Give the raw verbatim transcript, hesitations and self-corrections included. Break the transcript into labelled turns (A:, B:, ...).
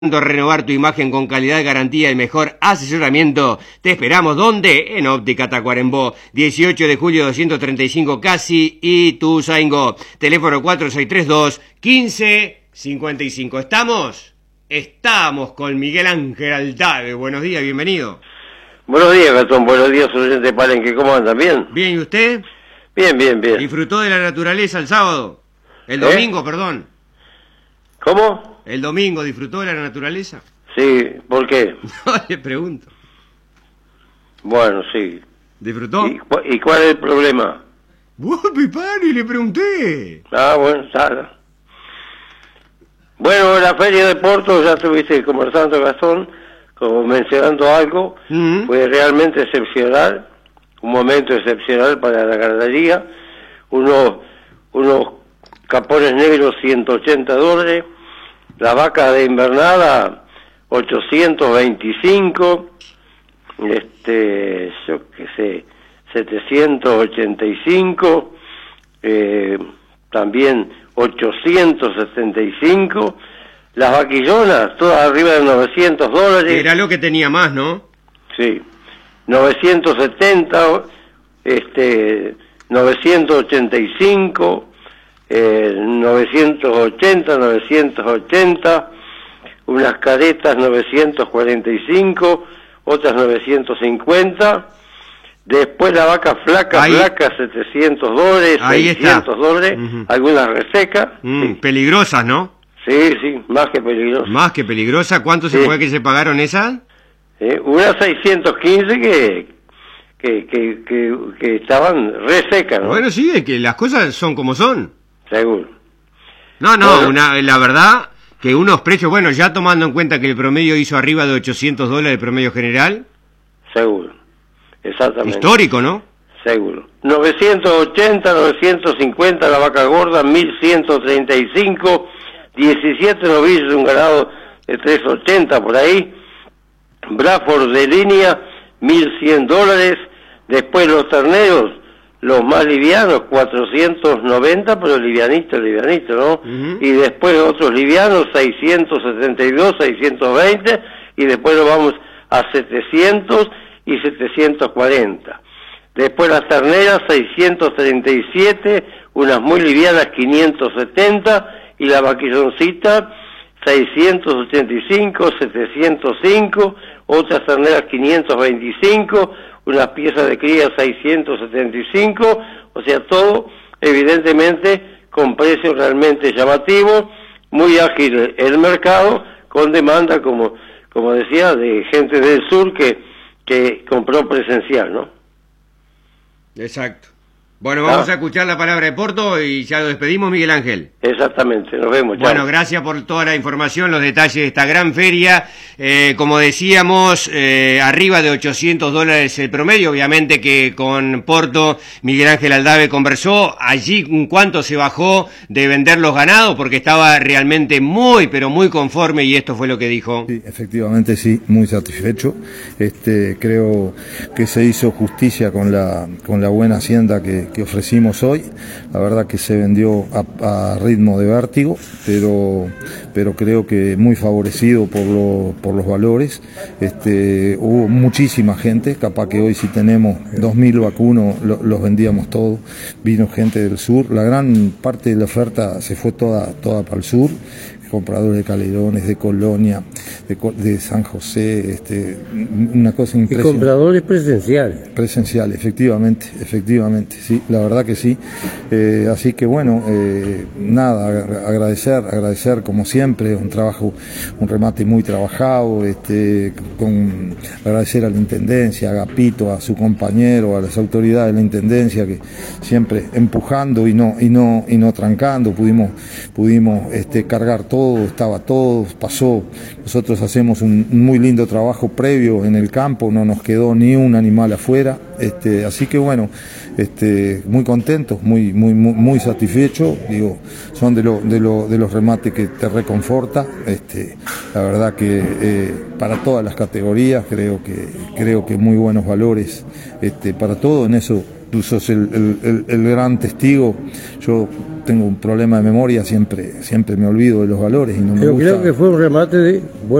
A: Renovar tu imagen con calidad, garantía y mejor asesoramiento. Te esperamos, ¿dónde? En Óptica Tacuarembó, dieciocho de julio doscientos treinta y cinco Casi y Tuzaingó. Teléfono cuatro seis tres dos, uno cinco cinco cinco. ¿Estamos? Estamos con Miguel Ángel Aldave. Buenos días, bienvenido.
B: Buenos días, Gastón. Buenos días, oyente Palenque. ¿Cómo andan? ¿Bien?
A: Bien, ¿y usted?
B: Bien, bien, bien.
A: ¿Disfrutó de la naturaleza el sábado? El
B: ¿Eh?
A: domingo, perdón.
B: ¿Cómo?
A: ¿El domingo disfrutó de la naturaleza?
B: Sí, ¿por qué?
A: No, le pregunto.
B: Bueno, sí.
A: ¿Disfrutó?
B: ¿Y, cu y cuál es el problema?
A: ¡Wow, Pipani! Le pregunté.
B: Ah, bueno, está. Bueno, la feria de Porto, ya estuviste conversando, Gastón, como mencionando algo,
A: Mm.
B: fue realmente excepcional, un momento excepcional para la ganadería, unos, unos capones negros ciento ochenta dólares, la vaca de invernada ochocientos veinticinco, este, yo qué sé, setecientos ochenta y cinco, eh, también ochocientos setenta y cinco, las vaquillonas todas arriba de novecientos dólares.
A: Era lo que tenía más, ¿no?
B: Sí, novecientos setenta, este, novecientos ochenta y cinco, eh, novecientos ochenta, novecientos ochenta, unas caretas novecientos cuarenta y cinco, otras novecientos cincuenta, después la vaca flaca,
A: Ahí.
B: flaca, setecientos dólares,
A: Ahí
B: seiscientos
A: está.
B: dólares,
A: Ujú.
B: algunas resecas,
A: Mm,
B: sí.
A: Peligrosas, ¿no?
B: sí, sí, más que peligroso.
A: Más que peligrosa. ¿Cuánto se
B: Sí.
A: fue que se pagaron esas?
B: Eh, unas seiscientos quince que, que, que, que, que estaban re secas, ¿no?
A: Bueno, sí, es que las cosas son como son.
B: Seguro.
A: No, no,
B: Bueno.
A: una, la verdad que unos precios, bueno, ya tomando en cuenta que el promedio hizo arriba de ochocientos dólares el promedio general,
B: Seguro, exactamente.
A: histórico, ¿no?
B: Seguro. novecientos ochenta, novecientos cincuenta la vaca gorda, mil ciento treinta y cinco, diecisiete novillos, un ganado de trescientos ochenta por ahí. Bradford de línea, mil cien dólares. Después los terneros, los más livianos, cuatrocientos noventa, pero livianito, livianito, ¿no?
A: Ujú.
B: Y después otros livianos, seiscientos setenta y dos, seiscientos veinte, y después nos vamos a setecientos y setecientos cuarenta. Después las terneras, seiscientos treinta y siete, unas muy livianas, quinientos setenta, y la vaquilloncita, seiscientos ochenta y cinco, setecientos cinco, otras terneras quinientos veinticinco, unas piezas de cría seiscientos setenta y cinco, o sea, todo evidentemente con precios realmente llamativos, muy ágil el mercado, con demanda, como, como decía, de gente del sur que, que compró presencial, ¿no?
A: Exacto. Bueno, vamos
B: Ah.
A: a escuchar la palabra de Porto y ya lo despedimos, Miguel Ángel.
B: Exactamente, nos vemos. Chao.
A: Bueno, gracias por toda la información, los detalles de esta gran feria. Eh, como decíamos, eh, arriba de ochocientos dólares el promedio. Obviamente que con Porto, Miguel Ángel Aldave conversó. Allí, ¿cuánto se bajó de vender los ganados? Porque estaba realmente muy, pero muy conforme y esto fue lo que dijo.
C: Sí, efectivamente sí, muy satisfecho. Este, creo que se hizo justicia con la, con la buena hacienda que, que ofrecimos hoy. La verdad que se vendió a, a ritmo de vértigo, pero, pero creo que muy favorecido por, lo, por los valores. Este, hubo muchísima gente, capaz que hoy si tenemos dos mil vacunos lo, los vendíamos todos. Vino gente del sur, la gran parte de la oferta se fue toda, toda para el sur. Compradores de Calerones, de Colonia, de, de San José, este, una cosa
D: Y
C: impresionante.
D: compradores presenciales.
C: Presencial, efectivamente, efectivamente, sí, la verdad que sí. Eh, así que bueno, eh, nada, ag- agradecer, agradecer como siempre, un trabajo, un remate muy trabajado, este, con, agradecer a la Intendencia, a Gapito, a su compañero, a las autoridades de la Intendencia que siempre empujando y no, y no, y no trancando, pudimos, pudimos este, cargar todo. Todo, estaba todo, pasó. Nosotros hacemos un, un muy lindo trabajo previo en el campo, no nos quedó ni un animal afuera, este, así que bueno, este, muy contentos, muy, muy, muy, muy satisfechos, digo, son de, lo, de, lo, de los remates que te reconforta, este, la verdad que eh, para todas las categorías creo que, creo que muy buenos valores, este, para todo, en eso tú sos el, el, el, el gran testigo. Yo tengo un problema de memoria, siempre, siempre me olvido de los valores y no me
D: Pero
C: gusta.
D: creo que fue un remate de...